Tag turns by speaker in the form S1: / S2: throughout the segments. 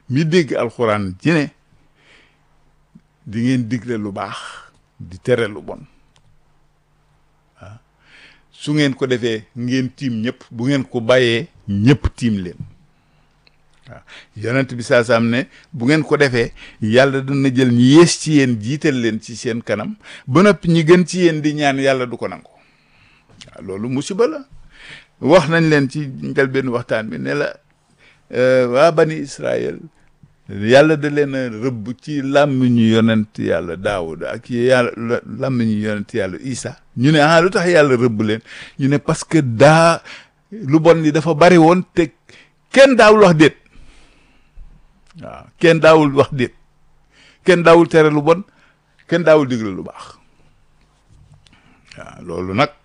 S1: mi dégg alxuraan ji ne di ngeen digle lu baax di tere lu bon waaw su ngeen ko defee ngeen tiim ñëpp bu ngeen ko bàyyee ñëpp tiim leen waaw yonent bi saa saam ne bu ngeen ko defee yàlla dana jël ñi yées ci yéen jiital leen ci seen kanam ba noppi ñi gën ci yéen di ñaan yàlla du ko nangu waaw loolu musiba la wax nañ leen ci njëlbéenu waxtaan bi ne la waa bani Israël yàlla da leen a rëbb ci làmmiñu yonent yàlla Daawuda ak yàlla làmmiñu yonent yàlla Isa ñu ne lu tax yàlla rëbb leen ñu ne parce que lu bon li dafa bari woon te kenn daawul wax déet waaw kenn daawul wax déet kenn daawul tere lu bon kenn daawul digle lu baax waaw loolu nag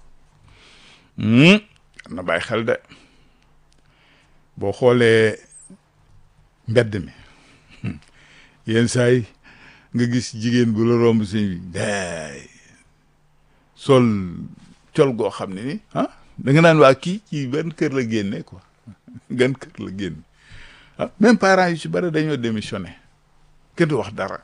S1: na bàyyi xel de boo xoolee mbedd mi yenn saay nga gis jigéen bu la romb sëñ bi day sol col goo xam ne ni da nga naan waa kii ci benn kër la génne quoi gan kër la génne même parents yu ci bari dañoo démissionné kenn du wax dara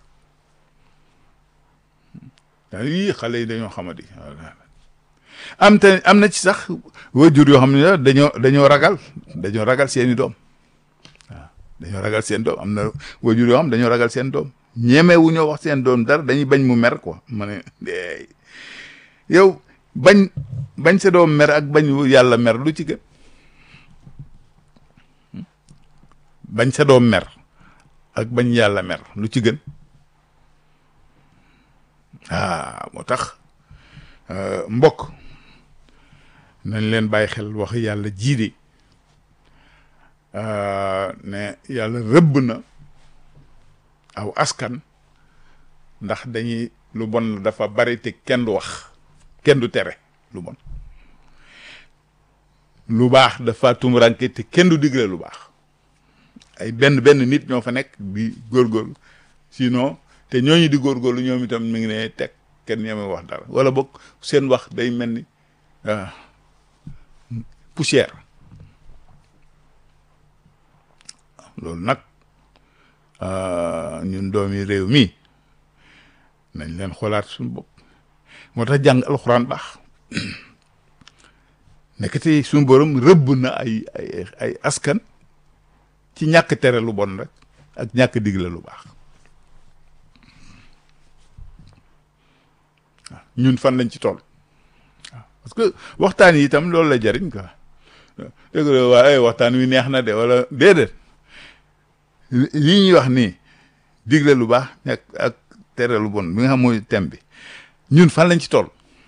S1: daa yii xale yi dañoo xamadi am na ci sax waajur yoo xam ne dañoo ragal seeni doom waaw dañoo ragal seen doom am na waajur yoo xam dañoo ragal seen doom ñeme wu ñoo wax seen doom dara dañuy bañ mu mer quoi ma ne yow bañ sa doom mer ak bañ yàlla mer lu ci gën bañ sa doom mer ak bañ yàlla mer lu ci gën moo tax mbokk nañ leen bàyyi xel wax yàlla jiidi ne yàlla rëbb na aw askan ndax dañuy lu bon dafa bari te kenn du wax kenn du tere lu bon lu baax dafa tumuranke te kenn du digle lu baax ay benn nit ñoo fa nekk di góorgóorlu sinon te ñooñu di góorgóorlu ñoom itam mi ngi ne teg kenn ñeme wax dara wala boog seen wax day mel ni poussière loolu nag ñun doomi réew mi nañ leen xoolaat suñu bopp moo tax jàng alxuraan baax nekkati suñu borom rëbb na ay askan ci ñàkk tere lu bon rek ak ñàkk digle lu baax waaw ñun fan lañ ci toll waaw parce que waxtaan yi itam loolu la jariñ quoi dëgg la waaye waxtaan wi neex na de wala déedéet lii ñuy wax nii digle lu baax ak tere lu bon bi nga xam mooy thème bi ñun fan lañ ci toll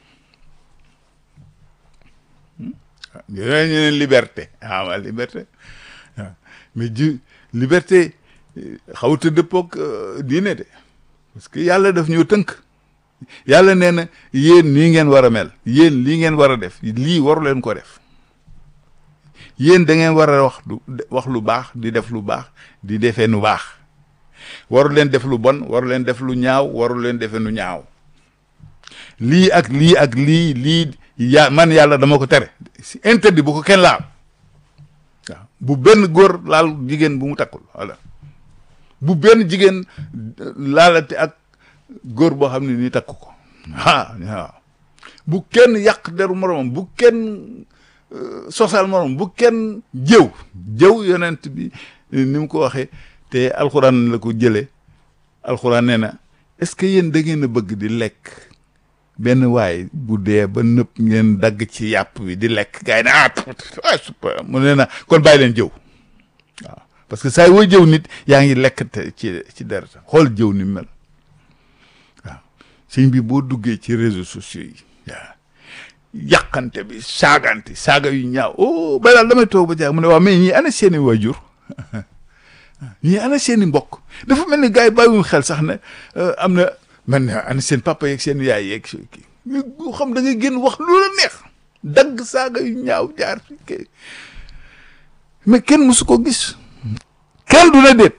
S1: yooyu ñu ne liberté waa liberté waaw mais liberté xawuta dëppoog diine de parce que yàlla daf ñoo tënk yàlla nee na yéen nii ngeen war a mel yéen lii ngeen war a def lii waru leen ko def yéen da ngeen war a wax lu baax di def lu baax di defee nu baax waru leen def lu bon waru leen def lu ñaaw waru leen defee nu ñaaw lii ak lii man yàlla dama ko tere si interdit bu ko kenn laal waaw bu benn góor laal jigéen bu mu takkul voilà bu benn jigéen laalate ak góor boo xam ne nii takk ko waaw bu kenn yàq deru moromam bu kenn sosal morom bu kenn jëw yonent bi ni mu ko waxee te alxuraan la ko jëlee alxuraan nee na est-ce que yéen da ngeen a bëgg di lekk benn waay bu dee ba nëpp ngeen dagg ci yàpp bi di lekk gars yi ne super mu nee na kon bàyyi leen jëw waaw parce que saa yoo jëw nit yaa ngi lekk ci deret xool jëw ni mel waaw sëñ bi boo duggee ci réseaux sociaux yi waaw yàqante bi saaga yu ñaaw ba daal damay toog ba jaag mu ne waaw mais ñii ana seeni waajur ñii ana seeni mbokk dafa mel ni gars yi bàyyiwuñ xel sax ne am na man ana seen papa yeeg seen yaay yeeg kii xam da ngay génn wax lu la neex dagg saaga yu ñaaw jaar fi mais kenn musu ko gis kenn du la déet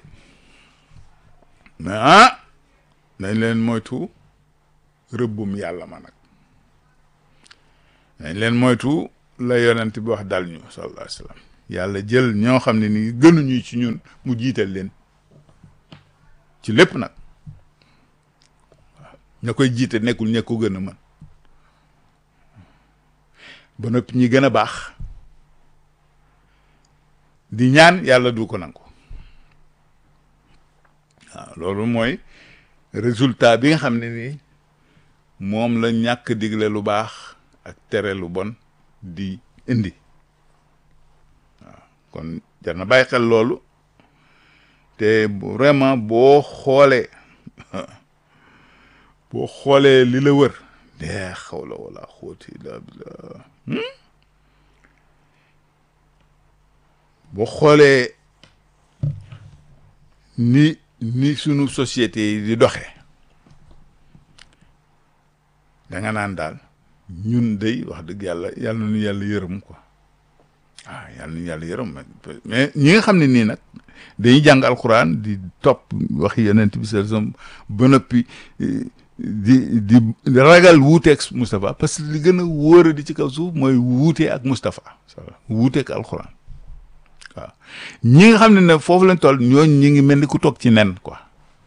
S1: nañ leen moytu rëbbum yàlla ma nag nañ leen moytu la yonent bi wax dal ñu sallallahu alayhi wa sallam yàlla jël ñoo xam ne ni gënuñu ci ñun mu jiital leen ci lépp nag ña koy jiite nekkul ña ko gën a mën ba noppi ñi gën a baax di ñaan yàlla du ko nangu waaw loolu mooy résultat bi nga xam ne nii moom la ñàkk digle lu baax ak tere lu bon di indi waaw kon jar na bàyyi xel loolu te vraiment boo xoolee li la wër dee xawla wala xóoti la billah boo xoolee ni sunu société yi di doxee da nga naan daal ñun day wax dëgg yàlla na ñu yàlla yërëm quoi yàlla na ñu yàlla yërëm mais ñi nga xam ne nii nag dañuy jàng alxuraan di topp wax yonent bi sallallahu alayhi wasallam ba noppi di ragal wuuteeg Moustapha parce que li gën a wóor di ci kaw suuf mooy wuutee ak Moustapha wuuteeg alxuraan waaw ñi nga xam ne foofu lañ toll ñi ngi mel ni ku toog ci nen quoi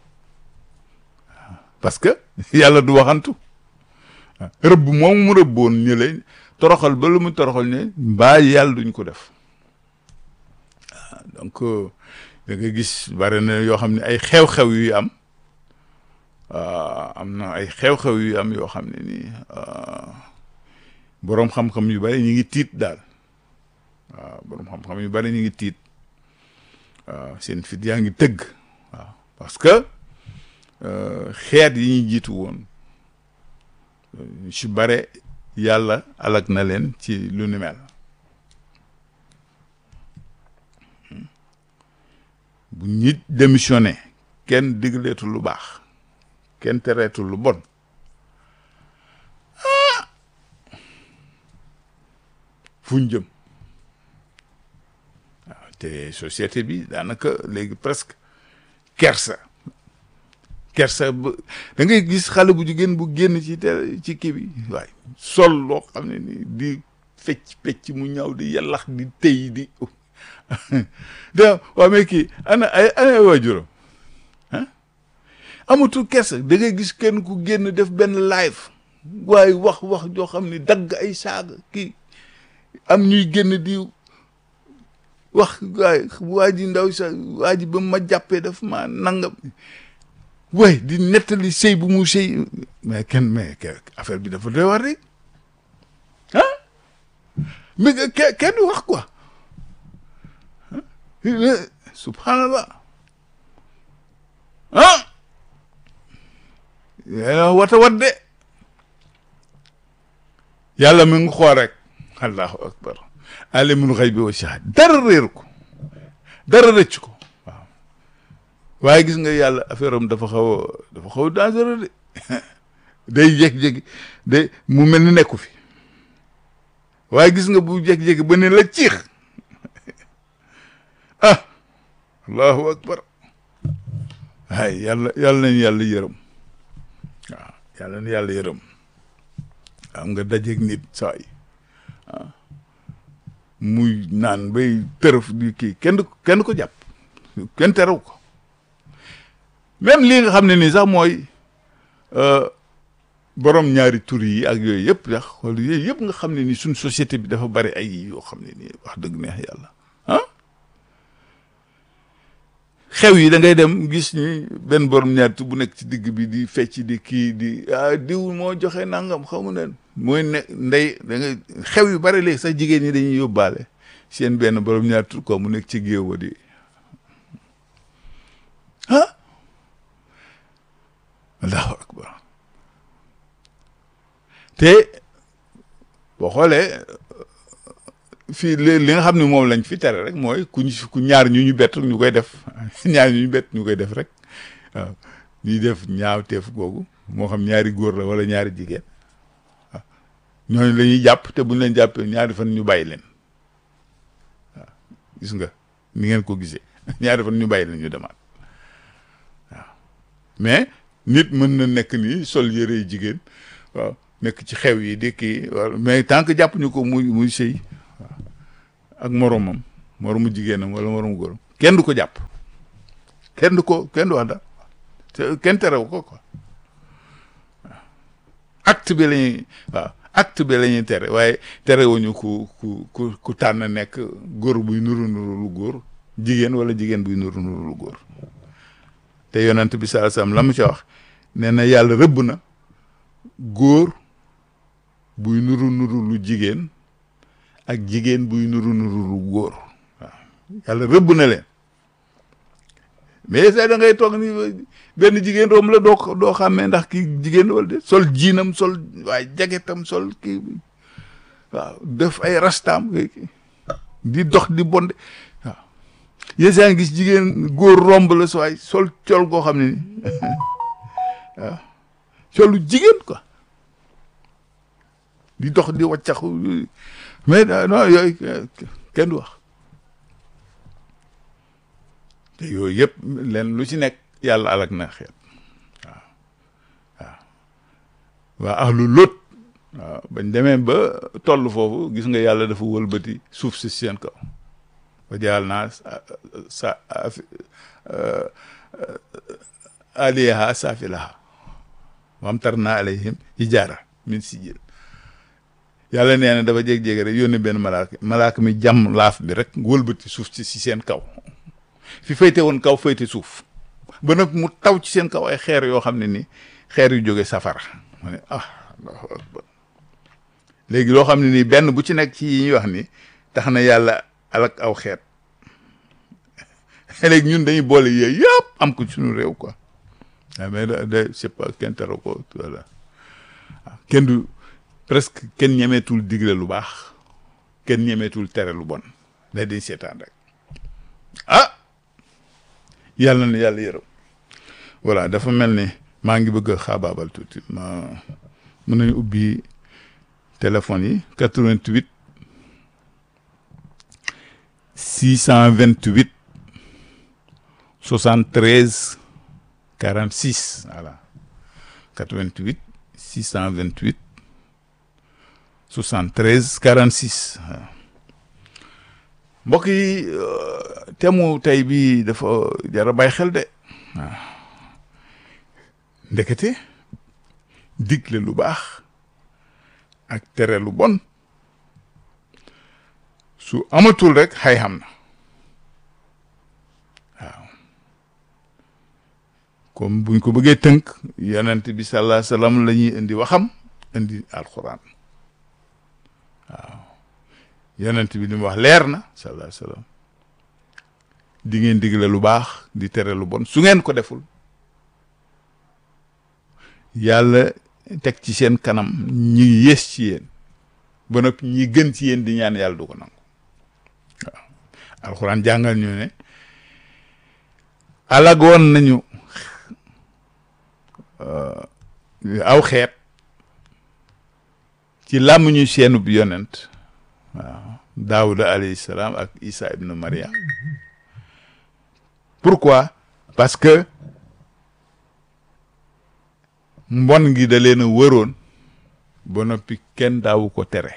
S1: parce que yàlla du waxantu rëbb moom mu rëbboon ñu leen toroxal ba lu mu toroxal ne mbaa yàlla duñ ko def donc da nga gis bari na yoo xam ne ay xew-xew yu am na ay xew-xew yu am yoo xam ne nii boroom xam-xam yu bari ñu ngi tiit daal boroom xam-xam yu bari ñu ngi tiit seen fit yaa ngi tëgg parce que xeet yi ñuy jiitu woon su bare yàlla alak na leen ci lu ni mel bu nit démissionné kenn digleetul lu baax kenn tereetul lu bon fuñ jëm waaw te société bi daanaka léegi presque kersa ba da ngay gis xale bu jigéen bu génn ci kii bi waaye sol loo xam ne ni di fecc mu ñaaw di yàllax di tëy di da waaw mais kii ana waajuram amatul kersa da ngay gis kenn ku génn def benn live waaye wax joo xam ne dagg ay saaga kii am ñuy génn di wax waaye waa ji ndaw sa waa ji ba ma jàppee daf ma nangam waaye di nettali sëy bu mu sëy mais affaire bi dafa doy war rek mais kenn du wax quoi subhanallah wata wat de yàlla mi ngi xool rek allahu akbar alimul ghaybi wa shahada dara réer ko dara rëcc ko waaw waaye gis nga yàlla affaire am dafa xaw a dangereux de day jékki-jékki day mu mel ni nekku fi waaye gis nga bu jékki-jékki ba ne la ciix allahu akbar waay yàlla nañu yàlla yërëm waaw yàlla nañu yàlla yërëm am nga dajeeg nit saay muy naan bay tërëf di kii kenn ko jàpp kenn terew ko même lii nga xam ne nii sax mooy borom ñaari tur yi ak yooyu yëpp sax wala yooyu yëpp nga xam ne ni suñ société bi dafa bari ay yoo xam ne nii wax dëgg neex yàlla xew yi da ngay dem gis ni benn borom ñaari tur bu nekk ci digg bi di fecc di kii di diw moo joxe nangam xamu neen mooy ndey da ngay xew yu bari léegi sax jigéen ñi dañuy yóbbaale seen benn borom ñaari tur ko mu nekk ci géew ba di allahu akbar te boo xoolee fii li nga xam ne moom lañ fi tere rek mooy ku ñaar ñu bett ñu koy def ñaar ñu bett ñu koy def rek waaw ñuy def ñaaw teef googu moo xam ñaari góor la wala ñaari jigéen waaw ñooñu la ñuy jàpp te buñ leen jàppee ñaari fan ñu bàyyi leen waaw gis nga ni ngeen ko gisee ñaari fan ñu bàyyi leen ñu demaat waaw mais nit mën na nekk nii sol yëre jigéen waaw nekk ci xew yi di kii mais tant que jàpp ñu ko muy sëy ak moromu jigéenam wala moromu góoram kenn du ko jàpp kenn du wax dara kenn terew ko quoi acte bi lañuy waaw acte bi la ñuy tere waaye terewuñu ku tànn nekk góor buy nuru lu góor jigéen wala jigéen buy nuru lu góor te yonent bi sallallahu alayhi wasallam la mu ci wax nee na yàlla rëbb na góor buy nuru lu jigéen ak jigéen buy nuru lu góor waaw yàlla rëbb na leen mais say da ngay toog ni benn jigéen room la doo xàmmee ndax kii jigéen wala de sol jiinam sol waaye jagetam sol kii waaw def ay rastaam di dox di bonde waaw yéen saa ngi gis jigéen góor romb la so ay sol col goo xam ne ni waaw colu jigéen quoi di dox di waccaxu mais non yooyu kenn du wax te yooyu yëpp leen lu ci nekk yàlla alak na xeet waa ahlu Lóot waaw bañ demee ba toll foofu gis nga yàlla dafa wëlbati suuf si seen kaw ba jaal naa aliyaha saafilaha wamtar naa alayhim hijaara min sijil yàlla nee na dafa jég-jéegi rek yónni benn malaaka mi jàmm laaf bi rek wëlbati suuf si seen kaw fi fayte woon kaw fayte suuf ba nag mu taw ci seen kaw ay xeer yoo xam ne ni xeer yu jóge safara ma ne Allahu akbar léegi loo xam ne nii benn bu ci nekk ci yi ñuy wax ni tax na yàlla alak aw xeet léegi ñun dañuy boole yooyu yëpp am ko suñu réew quoi mais de c'est pas kenn tere ko voilà kenn du presque kenn ñemeetul digle lu baax kenn ñemeetul tere lu bon day dañ seetaan rek yàlla na yàlla yërëm voilà dafa mel ni maa ngi bëgg a xaabaabal tuuti mën nañu ubbi téléphone yi 88 628 73 46 voilà 88 628 73 46 waaw mbokk yi temu tey bi dafa jar a bàyyi xel de waaw ndekete digle lu baax ak tere lu bon su amatul rek xay xam na waaw comme buñ ko bëggee tënk yonent bi sallallahu alayhi wasallam la ñuy indi waxam indi alquran waaw yonent bi li mu wax leer na sallallahu alayhi wasallam di ngeen digle lu baax di tere lu bon su ngeen ko deful yàlla teg ci seen kanam ñi yées ci yéen ba noppi ñi gën ci yéen di ñaan yàlla du ko nangu waaw alxuraan jàngal ñu ne alagoon nañu aw xeet ci làmmiñu seenub yonent waaw Daawuda alayhi salaam ak Isa ibnu Maryam pourquoi parce que mbon gi da leen a wëroon ba noppi kenn daawu ko tere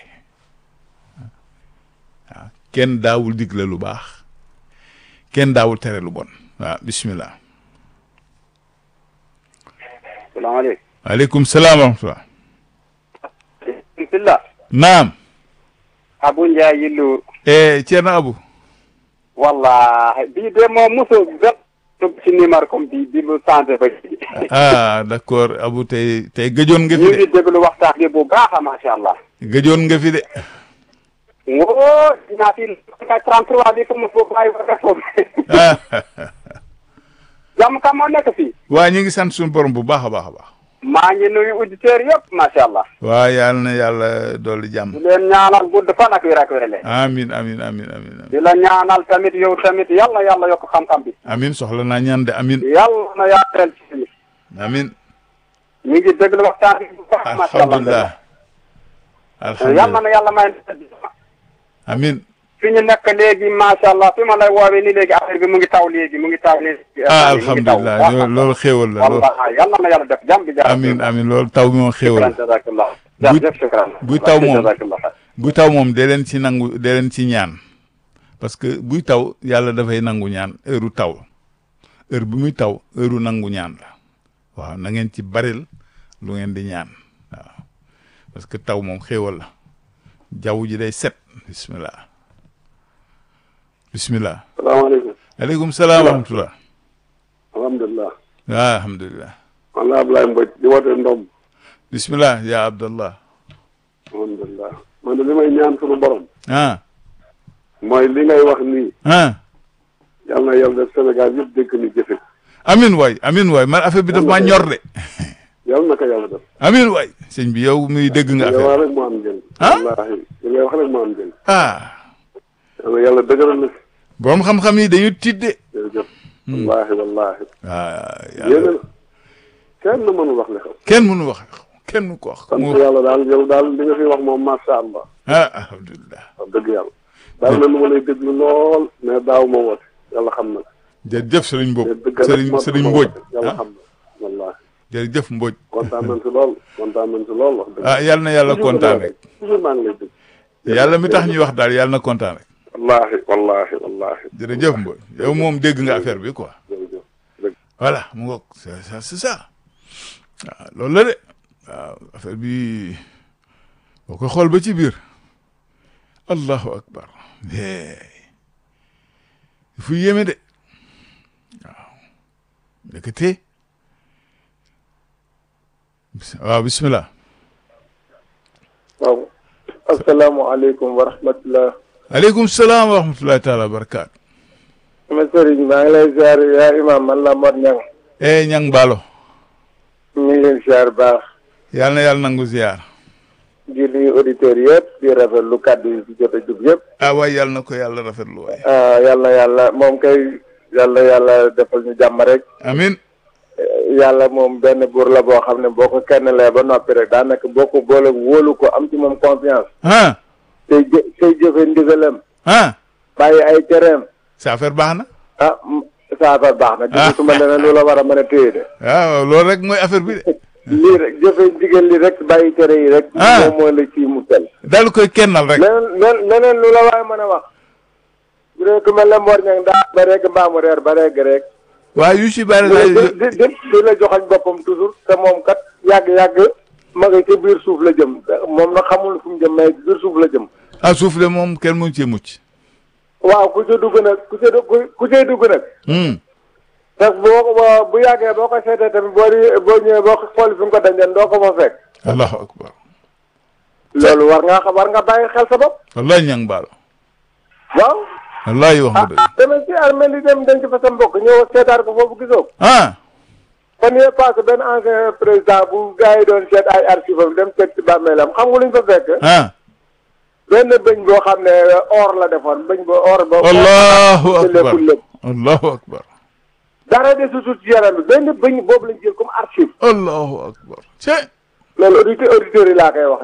S1: waaw kenn daawul digle lu baax kenn daawul tere lu bon waaw bismillah
S2: salaamaaleykum
S1: waaleykum salaam wa rahmatullah
S2: bismillah
S1: naam
S2: Abu Ndiaye Yillu
S1: Ceerno Abu
S2: wallahi bii de moom mosu bet ci numéro comme bi mu changé ba
S1: d'accord Abu tey gëjoon nga fi
S2: ñu
S1: de
S2: ngi déglu waxtaan bi bu baax a macha allah
S1: gëjoon nga fi de
S2: woo dinaa fi 33 bi ko mos boobu ay waga foofu jàmm kam moo nekk fii
S1: waa ñu ngi sant suñu borom bu baax a baax a baax
S2: maa ngi nuyu auditeurs yëpp macha allah
S1: waa yàlla na yàlla dolli jàmm
S2: di leen ñaanal gudd fan ak wér ak wérle
S1: amin amin amin amin
S2: di la ñaanal tamit yow tamit yàlla yàlla yokk xam-xam bi
S1: amin soxla naa ñaan de amin
S2: yàlla na yaatal ci ni
S1: amin
S2: ñu ngi déglu waxtaan bi bu baax macha allah
S1: alhamdulilah
S2: yàlla na yàlla may
S1: amin
S2: fi ñu nekk léegi macha allah fi ma lay woowee ni léegi affaire bi mu ngi taw léegi
S1: alhamdulilah loolu xéewal la loolu
S2: wallahi yàlla na yàlla def jàmm bi
S1: amin amin loolu taw bi moom xéewal la
S2: jazakallah jërëjëf shukran
S1: buy taw moom dee leen ci nangu dee leen ci ñaan parce que buy taw yàlla dafay nangu ñaan heure taw heure bi muy taw heure nangu ñaan la waaw na ngeen ci baril lu ngeen di ñaan waaw parce que taw moom xéewal la jaww ji day set bismillah
S2: salaamaaleykum.
S1: aleykum salaam wa rahmatullah
S2: alhamdulilah.
S1: waaw alhamdulilah
S2: man la Ablaye Mbodj di woote Ndom.
S1: bismillah ya abdallah
S2: alhamdulilah. man de li may ñaan suñu borom. mooy li ngay wax nii. yal na yàlla def Sénégal yëpp dégg ni jëfe.
S1: amin waay man affaire bi daf maa ñor de.
S2: yal na ko yàlla def.
S1: amin waay sëñ bi yow muy dégg nga affaire
S2: li ngay wax rek moo am njëriñ. wallaahi li ngay wax rek moo am njëriñ. yal na yàlla dëgëral na fi.
S1: borom xam-xam yi dañu tidde.
S2: jërëjëf. wallaahi.
S1: yàlla
S2: yéen kenn mënu wax li xew.
S1: kenn mënu wax kenn mënu ko wax.
S2: sant yàlla daal yow daal li nga fi wax moom macha allah.
S1: alhamdulilah.
S2: wax dëgg yàlla. daal na nu ma lay déglu lool mais daaw ma woote yàlla xam na.
S1: jërëjëf Serigne Mbodj Serigne Mbodj
S2: yàlla xam na wallaahi.
S1: jërëjëf Mbodj.
S2: kontaan nañ si lool wax dëgg.
S1: yàlla na yàlla kontaan rek.
S2: toujours maa ngi lay dégg.
S1: yàlla mi tax ñuy wax daal yàlla na kontaan rek.
S2: wallaahi.
S1: jërëjëf Mbodj yow moom dégg nga affaire bi quoi.
S2: jërëjëf.
S1: voilà mu ngoog c'est ça waaw loolu la de waaw affaire bi boo ko xool ba ci biir allahu akbar fu yéeme de waaw ndekete waaw bismillah
S3: waaw asalaamaaleykum wa rahmatulah.
S1: aleykum salaam wa rahmatullahi taala wa barakaatu.
S3: sama sëriñ maa ngi lay ziar yaa imam man la Mor Niang.
S1: Niang Baalo.
S3: ñu ngi leen ziar baax.
S1: yàlla na yàlla nangu ziar.
S3: di nuyu auditeurs yëpp di rafetlu kàddu yi fi jot a jub yëpp.
S1: waaye yàlla na ko yàlla rafetlu waaye.
S3: yàlla moom kay yàlla defal ñu jàmm rek.
S1: amin
S3: yàlla moom benn buur la boo xam ne boo ko kennalee ba noppi rek daanaka boo ko boole wóolu ko am ci moom confiance. tey jëfe ndigalam. bàyyi ay tereem.
S1: sa affaire baax na.
S3: sa affaire baax na. gisuma leneen lu la war a mën a téye de.
S1: waaw loolu rek mooy affaire bi de.
S3: lii rek jëfe ndigal li rek bàyyi tere yi rek. moom mooy la ci mu tel.
S1: daal koy kennal rek.
S3: leneen lu la waaye mën a wax. bu dee ku mel ne Mor Niang daa ba rek mbaamu reer ba rek rek.
S1: waaw yu si bari
S3: di la joxañ boppam toujours te moom kat yàgg ma nga ca biir suuf la jëm moom nag xamul fu mu jëm mais biir suuf la jëm.
S1: suuf de moom kenn mënu cee mucc.
S3: waaw ku ca dugg nag ku cay dugg nag. te bu yàggee boo ko seetee tamit boo ñëwee boo ko xool fi nga ko dañeen doo ko fa fekk.
S1: allahu akbar.
S3: loolu war nga bàyyi xel sa bopp.
S1: wallaay Niang Baalo.
S3: waaw.
S1: wallaay wax nga dëgg.
S3: dama si armée li dem denc fa sa mbokk ñëw seetaar ko foofu gisoo. fan yee passé benn ancien président bu gars yi doon seet ay archive am dem seet ci bàmmeelam xam nga lu ñu fa fekk. benn bëñ boo xam ne or la defoon bëñ ba or ba.
S1: allahu akbar allahu akbar.
S3: dara de su ci yaram bi benn bëñ boobu lañ jël comme archive.
S1: allahu akbar.
S3: loolu auditeurs yi laa koy wax.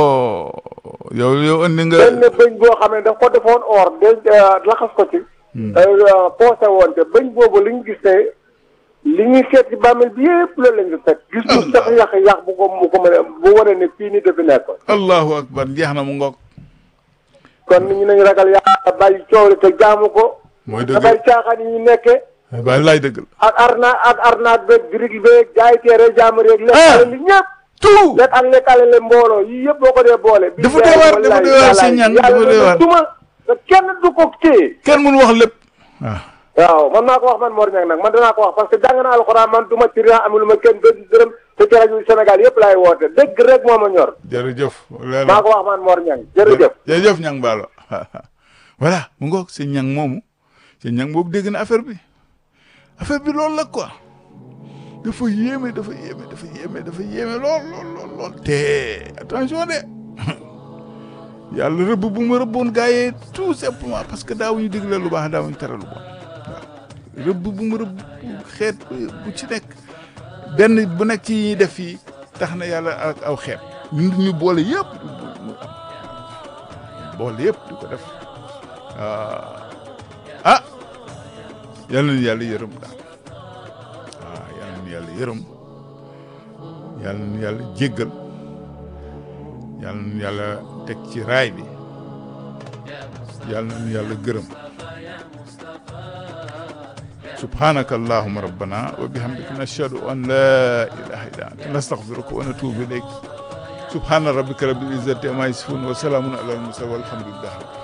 S1: yow andi nga.
S3: benn bëñ boo xam ne daf ko defoon or laxas ko ci. poosé woon te bëñ boobu li ñu gis ne li ñuy seet ci bàmmeel bi yëpp loolu lañ ko fekk. gis nga sax yàq bu ko mën a bu wane ne fii nii dafi nekkoon.
S1: allahu akbar jeex na mu ngoog.
S3: kon nit ñi nañu ragal yàlla bàyyi coow li te jaamu ko.
S1: mooy dëgg
S3: bàyyi caaxaan yi ñu nekkee.
S1: bàyyi laay dëggal.
S3: ak arnaat beeg birig beeg jaay teere jaamu rek. lekk li ñëpp.
S1: tout
S3: lekk ak lekkale le mbooloo yii yëpp boo ko dee boole.
S1: dafa dee war si ñaan dafa dee war
S3: duma te kenn du ko téye.
S1: kenn mënu wax lépp.
S3: waaw man maa ko wax man Mor Niang nag man danaa ko wax parce que jàng naa alxuraan man du ma ci rien amul ma kenn benn dërëm te ci rajo Sénégal yëpp laay woote dëgg rek moo ma ñor.
S1: jërëjëf.
S3: maa ko wax man Mor Niang jërëjëf.
S1: jërëjëf Niang Baalo voilà mu ngoog sëñ Niang moomu sëñ Niang boobu dégg na affaire bi loolu la quoi dafa yéeme lool te attention de yàlla rëbb bu ma rëbboon gaayee tout simplement parce que daawuñu digle lu baax daawuñu tere lu bon waaw rëbb bu ma rëbb xeet bu ci nekk benn bu nekk ci ñuy def fii tax na yàlla ak aw xeet ñu boole yëpp di ko def yal nañu yàlla yërëm daal yal nañu yàlla yërëm yal nañu yàlla jéggal yal nañu yàlla teg ci raay bi yal nañu yàlla gërëm subhanaka allahumma rabbana wa bihamdika nashhadu an la ilaha illa anta nastaghfiruka wa natubu ilayk subhana rabbika rabbil izzati amma yasifun wa salamun ala al mursalin walhamdulillah.